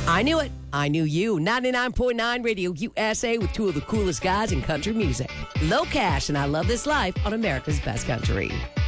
I knew it. I knew you. 99.9 Radio USA with two of the coolest guys in country music. Low Cash and I Love This Life on America's Best Country.